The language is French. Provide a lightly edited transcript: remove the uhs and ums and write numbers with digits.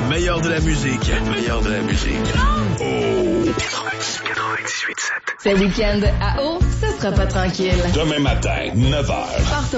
meilleur de la musique. Le meilleur de la musique. Oh! 98.7. Ce week-end, à Eau, ce sera pas tranquille. Demain matin, 9h. Partons